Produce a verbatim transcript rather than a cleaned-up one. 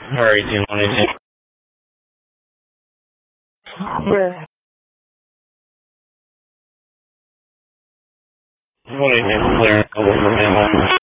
Hurry, do you want anything? What do you think, Claire?